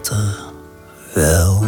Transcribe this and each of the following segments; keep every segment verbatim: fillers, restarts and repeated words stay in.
later wel.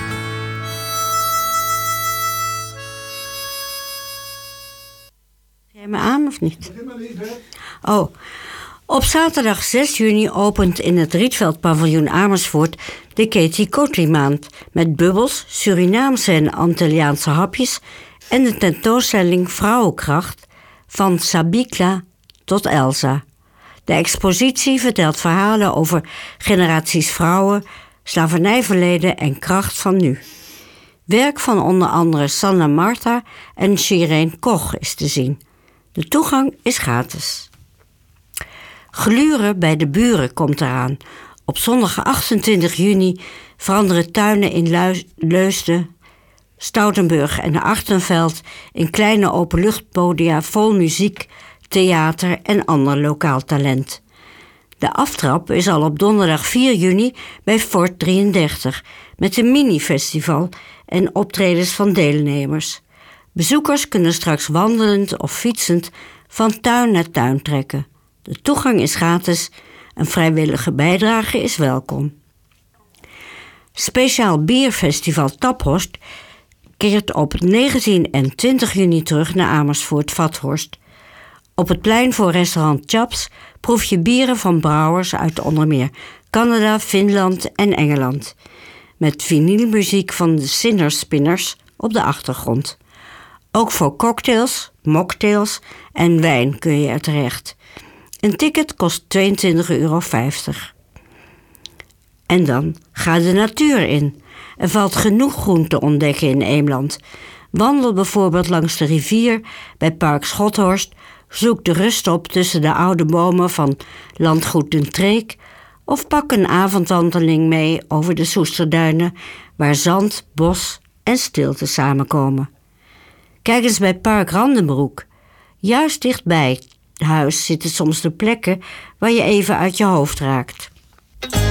Ga je me aan of niet? Oh, op zaterdag zes juni opent in het Rietveld paviljoen Amersfoort de Katie Cotley maand met bubbels, Surinaamse en Antilliaanse hapjes en de tentoonstelling Vrouwenkracht van Sabikla tot Elsa. De expositie vertelt verhalen over generaties vrouwen, slavernijverleden en kracht van nu. Werk van onder andere Sanna Marta en Shireen Koch is te zien. De toegang is gratis. Gluren bij de buren komt eraan. Op zondag achtentwintig juni veranderen tuinen in Luis- Leusden, Stoutenburg en Achterveld in kleine openluchtpodia vol muziek, theater en ander lokaal talent. De aftrap is al op donderdag vier juni bij Fort drieëndertig met een mini-festival en optredens van deelnemers. Bezoekers kunnen straks wandelend of fietsend van tuin naar tuin trekken. De toegang is gratis, een vrijwillige bijdrage is welkom. Speciaal bierfestival Taphorst keert op negentien en twintig juni terug naar Amersfoort-Vathorst. Op het plein voor restaurant Chaps proef je bieren van brouwers uit onder meer Canada, Finland en Engeland. Met vinylmuziek van de Sinner Spinners op de achtergrond. Ook voor cocktails, mocktails en wijn kun je er terecht. Een ticket kost tweeëntwintig euro vijftig. En dan ga de natuur in. Er valt genoeg groen te ontdekken in Eemland. Wandel bijvoorbeeld langs de rivier bij Park Schothorst. Zoek de rust op tussen de oude bomen van Landgoed Den Treek. Of pak een avondwandeling mee over de Soesterduinen, waar zand, bos en stilte samenkomen. Kijk eens bij Park Randenbroek. Juist dichtbij huis zitten soms de plekken waar je even uit je hoofd raakt.